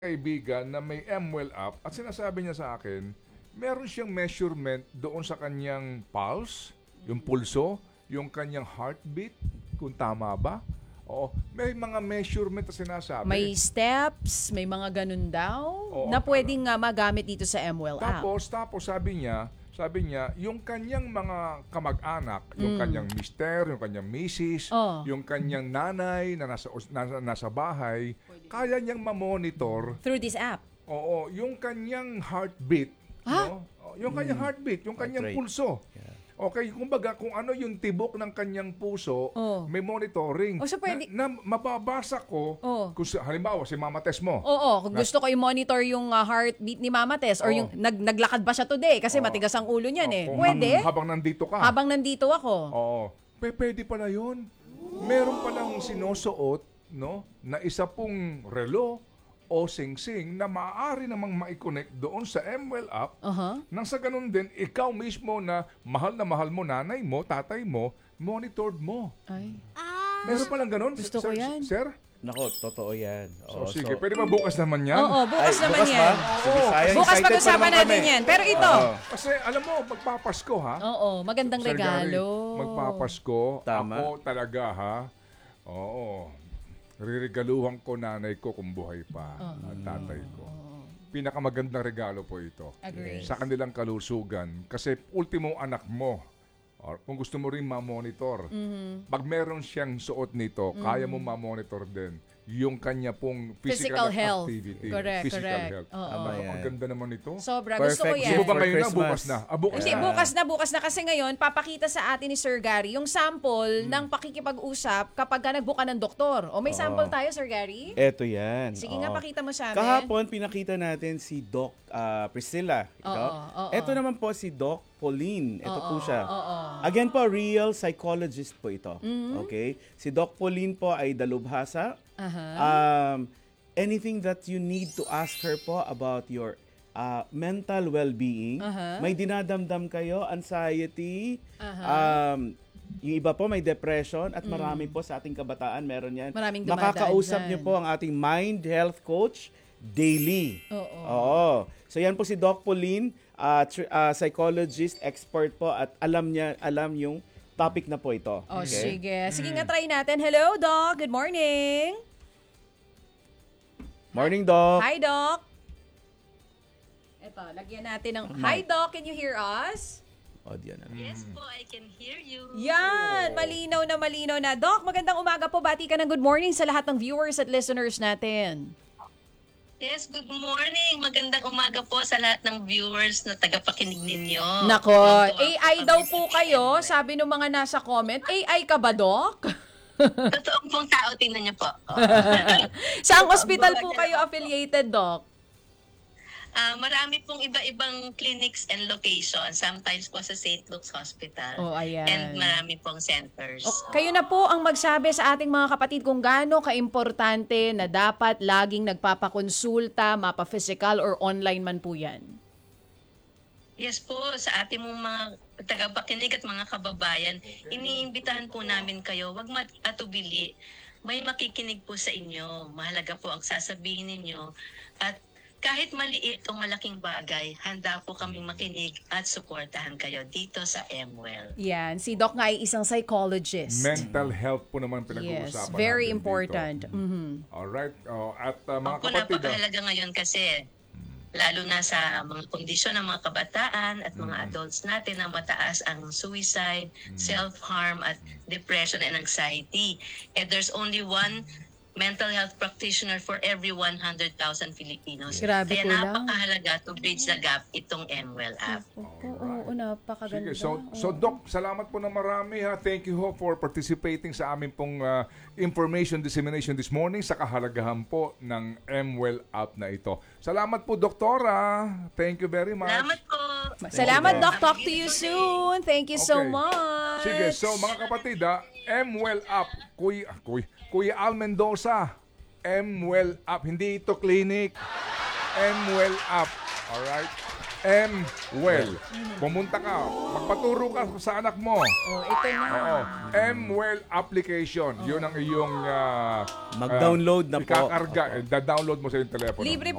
kaibigan na may MWell app at sinasabi niya sa akin, meron siyang measurement doon sa kanyang pulse, yung pulso, yung kanyang heartbeat, kung tama ba. Oo, may mga measurement na sinasabi. May steps, may mga ganun daw Oo, na pwedeng magamit dito sa MWell app. Tapos sabi niya, yung kanyang mga kamag-anak, yung kanyang mister, yung kanyang misis, yung kanyang nanay na nasa bahay, kaya niyang ma-monitor Through this app? Oo, yung kanyang heartbeat. No? Yung kanyang heartbeat, yung kanyang pulso. Yeah. Okay, kumbaga kung ano yung tibok ng kanyang puso, may monitoring. So pwede... na mababasa ko, kung halimbawa si Mama Tess mo. Oo, kung gusto ko i-monitor yung heartbeat ni Mama Tess or yung naglakad ba siya today kasi matigas ang ulo niyan Pwede. Habang nandito ka. Habang nandito ako. Oo. Pwede pala yun. Meron palang sinusuot, no, na isa pong relo o sing-sing na maaari namang ma-connect doon sa MWell app. Nang sa ganun din, ikaw mismo na mahal mo, nanay mo, tatay mo, monitored mo. Ay. Meron palang ganun? Gusto ko yan. Sir? Nako, totoo yan. Sige, pwede ba bukas naman yan? Oo, bukas naman bukas yan. Sige, sayang, bukas excited pag-usapan natin yan. Pero ito. Kasi alam mo, magpapasko ha? Oo, magandang Sir regalo. Gary, magpapasko. Tama. Ako talaga ha? Oo. Ririgaluhan ko nanay ko kung buhay pa at tatay ko. Pinakamagandang regalo po ito. Agree. Sa kanilang kalusugan. Kasi ultimo anak mo, or kung gusto mo rin ma-monitor, pag meron siyang suot nito, kaya mo ma-monitor din yung kanya pong physical health. activity. Correct. Health. Oo. Ang ganda naman ito. Sobra. Perfect Gusto ko yan. Gusto mo ba For ngayon na? Christmas. Bukas na? Bukas Hindi, na. bukas na kasi ngayon, papakita sa atin ni Sir Gary yung sample ng pakikipag-usap kapag ka nagbuka ng doktor. O may sample tayo, Sir Gary? Eto yan. Sige nga, pakita mo sa amin. Kahapon, pinakita natin si Doc Priscilla. Ito naman po si Doc Pauline. Ito po siya. Again po, real psychologist po ito. Okay? Si Doc Pauline po ay dalubhasa. Anything that you need to ask her po about your mental well-being. May dinadamdam kayo, anxiety, yung iba po may depression at marami po sa ating kabataan meron yan. Maraming dumadaan Makakausap dyan. niyo po ang ating mind health coach daily. Oo. So yan po si Doc Pauline, psychologist, expert po at alam yung topic na po ito. Sige. Sige nga, try natin. Hello, Doc. Good morning. Morning, Doc. Hi, Doc. Ito, lagyan natin ng... Hi, Doc. Can you hear us? Audio na. Yes po, I can hear you. Yan! Malinaw na. Doc, magandang umaga po. Bati ka ng good morning sa lahat ng viewers at listeners natin. Yes, good morning. Magandang umaga po sa lahat ng viewers na tagapakinig ninyo. Nako, AI daw po kayo, sabi ng mga nasa comment. AI ka ba, Doc? Totoong pong tao, tingnan niyo po. Saang hospital po kayo affiliated, Doc? Marami pong iba-ibang clinics and locations. Sometimes po sa St. Luke's Hospital. Ayan. And marami pong centers. Kayo na po ang magsabi sa ating mga kapatid kung gaano kaimportante na dapat laging nagpapakonsulta, mapa-physical or online man po yan. Yes po, sa ating mga tagapakinig at mga kababayan, iniimbitahan po namin kayo, wag atubili. May makikinig po sa inyo. Mahalaga po ang sasabihin ninyo. At kahit maliit o malaking bagay, handa po kaming makinig at suportahan kayo dito sa MWell. Yan, si Doc nga ay isang psychologist. Mental health po naman pinag-uusapan Yes, very natin important. dito. Alright. At mga Opo, kapatid, napakahalaga ngayon kasi lalo na sa mga kondisyon ng mga kabataan at mga adults natin na mataas ang suicide, self-harm at depression and anxiety. And there's only one mental health practitioner for every 100,000 Filipinos. Grabe Kaya po lang. napakahalaga to bridge the gap itong MWell app. Oo, napakaganda. sige, so Doc, salamat po na marami ha. Thank you ho for participating sa aming pong information dissemination this morning sa kahalagahan po ng MWell app na ito. Salamat po, Doktora. Thank you very much. Salamat po. Salamat, Doc. Talk to you soon. Thank you so Okay. much. Sige, so mga kapatid MWell app. Kuya Al Mendoza, MWell app. Hindi ito clinic. MWell app. Alright? MWell. Pumunta ka. Magpaturo ka sa anak mo. Ito na. Oo. MWell application. Yun ang iyong Mag-download na po. ikakarga. Da-download mo sa iyong telepono. Libre